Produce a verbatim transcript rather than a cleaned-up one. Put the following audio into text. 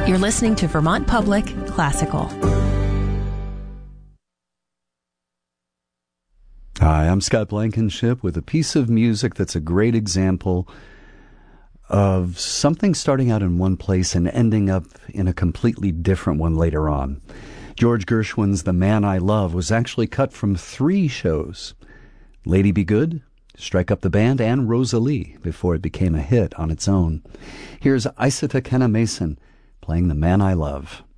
You're listening to Vermont Public Classical. Hi, I'm Scott Blankenship with a piece of music that's a great example of something starting out in one place and ending up in a completely different one later on. George Gershwin's The Man I Love was actually cut from three shows: Lady Be Good, Strike Up the Band, and Rosalie, before it became a hit on its own. Here's Isata Kenna Mason playing The Man I Love.